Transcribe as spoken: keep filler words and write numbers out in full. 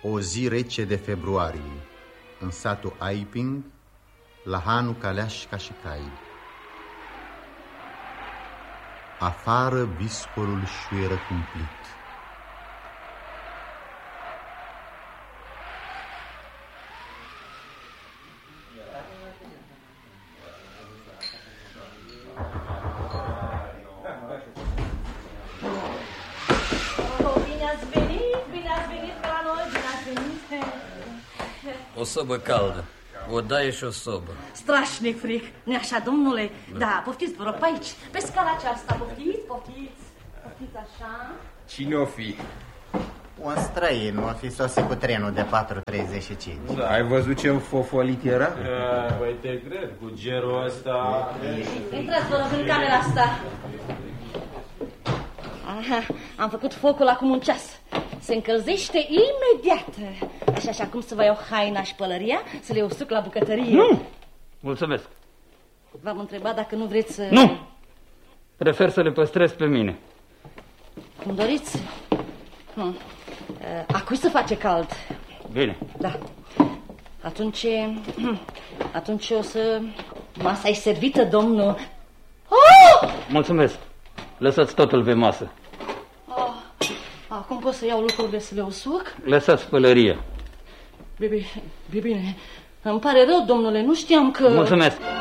O zi rece de februarie, în satul Aiping, la hanul Caleașca și Cai. Afară viscolul șuieră cumplit. O sobă caldă, o daie și o sobă. Strașnic fric, nu-i așa, domnule? Da. Da, poftiți, vă rog, pe aici, pe scala aceasta, poftiți, poftiți, poftiți așa. Cine o fi? Un străin, o fi sosit cu trenul de patru treizeci și cinci. Da. Ai văzut ce fofolit era? Da, băi, te cred, cu gerul ăsta... Intrați, vă rog, în camera asta. Aha, am făcut focul acum un ceas. Se încălzește imediat. Așa și acum să vă iau haina și pălăria, să le usuc la bucătărie. Nu! Mulțumesc. V-am întrebat dacă nu vreți să... Nu! Prefer să le păstrez pe mine. Cum doriți? Nu. A cui să face cald? Bine. Da. Atunci... Atunci o să... Masa e servită, domnul. Oh! Mulțumesc. Lăsați totul pe masă. Oh. Acum pot să iau lucrurile să le usuc? Lăsați pălăria. Bine, bine. Îmi pare rău, domnule, nu știam că... Mulțumesc.